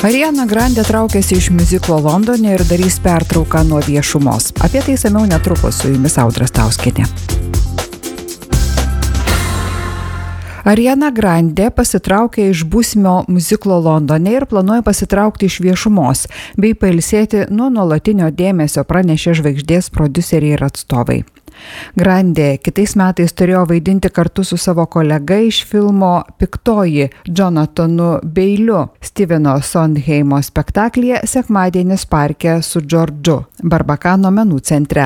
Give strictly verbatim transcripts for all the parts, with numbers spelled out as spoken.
Ariana Grande traukiasi iš miuziklo Londone ir darys pertrauką nuo viešumos. Apie tai išsamiau netrukus, su jumis Audra Stauskienė. Ariana Grande pasitraukė iš būsimo miuziklo Londone ir planuoja pasitraukti iš viešumos, bei pailsėti nuo nuolatinio dėmesio, pranešė žvaigždės prodiuseriai ir atstovai. Grande kitais metais turėjo vaidinti kartu su savo kolega iš filmo Piktoji Jonathanu Bailiu Steveno Sondheimo spektaklyje Sekmadienis parke su Džordžu Barbakano menų centre.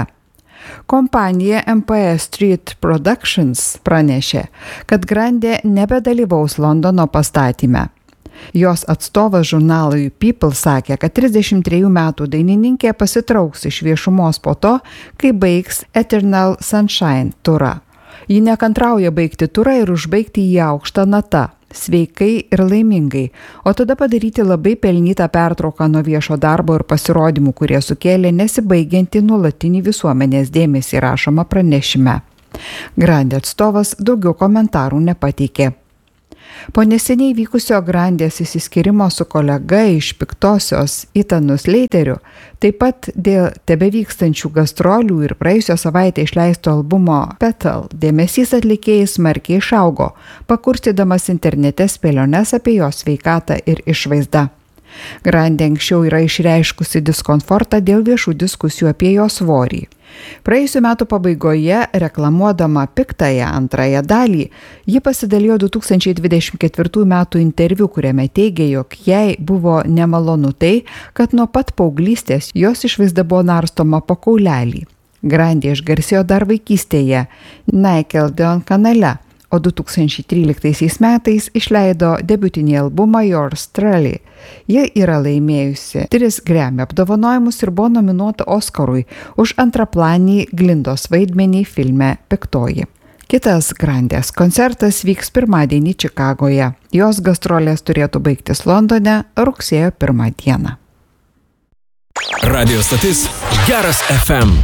Kompanija Empire Street Productions pranešė, kad Grande nebedalyvaus Londono pastatyme. Jos atstovas žurnalui People sakė, kad trisdešimt trejų metų dainininkė pasitrauks iš viešumos po to, kai baigs Eternal Sunshine turą. Ji nekantrauja baigti turą ir užbaigti jį aukštą natą, sveikai ir laimingai, o tada padaryti labai pelnytą pertrauką nuo viešo darbo ir pasirodymų, kurie sukėlė nesibaigiantį nuolatinį visuomenės dėmesį, rašoma pranešime. Grande atstovas daugiau komentarų nepateikė. Po neseniai vykusio Grandės išsiskyrimo su kolega iš Piktosios Ethanu Slateriu, taip pat dėl tebevykstančių gastrolių ir praėjusią savaitę išleisto albumo Petal, dėmesys atlikėjai smarkiai išaugo, pakurstydamas internete spėliones apie jo sveikatą ir išvaizdą. Grande anksčiau yra išreiškusi diskomfortą dėl viešų diskusijų apie jo svorį. Praėjusių metų pabaigoje, reklamuodama Piktąją antrąją dalį, ji pasidalijo du tūkstančiai dvidešimt ketvirtų metų interviu, kuriame teigė, jog jai buvo nemalonu tai, kad nuo pat paauglystės jos išvaizda buvo narstoma po kaulelį. Grande išgarsėjo dar vaikystėje Nickelodeon kanale, o du tūkstančiai tryliktaisiais metais išleido debiutinį albumą Yours Truly. Ji yra laimėjusi tris Grammy apdovanojimus ir buvo nominuota Oskarui už antraplanį Glindos vaidmenį filme Piktoji. Kitas Grandės koncertas vyks pirmadienį Čikagoje. Jos gastrolės turėtų baigtis Londone rugsėjo pirmą dieną. Radio stotis Geras F M.